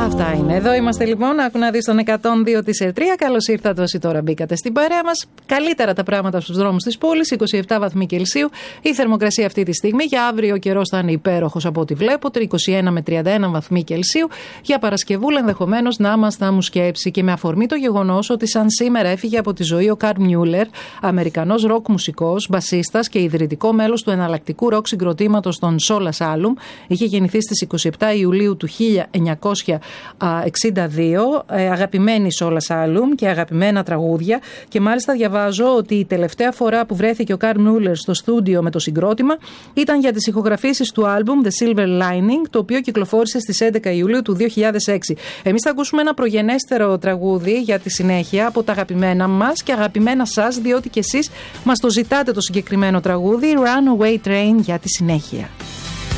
Αυτά είναι. Εδώ είμαστε λοιπόν. Άκου να δεις τον 102 της ΕΡΤΡΙΑ. Καλώς ήρθατε όσοι τώρα μπήκατε στην παρέα μας. Καλύτερα τα πράγματα στους δρόμους της πόλης. 27 βαθμοί Κελσίου. Η θερμοκρασία αυτή τη στιγμή. Για αύριο ο καιρός θα είναι υπέροχος από ό,τι βλέπω. 21 με 31 βαθμοί Κελσίου. Για Παρασκευούλα ενδεχομένως να μας θα μου σκέψει. Και με αφορμή το γεγονός ότι σαν σήμερα έφυγε από τη ζωή ο Καρλ Μιούλερ, Αμερικανός ροκ μουσικός, μπασίστας και ιδρυτικό μέλος του εναλλακτικού ροκ συγκροτήματος των Soul Asylum. Είχε γεννηθεί στις 27 Ιουλίου του 1962, αγαπημένη Soul Asylum και αγαπημένα τραγούδια, και μάλιστα διαβάζω ότι η τελευταία φορά που βρέθηκε ο Καρλ Μιούλερ στο στούντιο με το συγκρότημα ήταν για τις ηχογραφήσεις του άλμπουμ The Silver Lining, το οποίο κυκλοφόρησε στις 11 Ιουλίου του 2006. Εμείς θα ακούσουμε ένα προγενέστερο τραγούδι για τη συνέχεια από τα αγαπημένα μας και αγαπημένα σας, διότι και εσείς μας το ζητάτε το συγκεκριμένο τραγούδι, Runaway Train, για τη συνέχεια.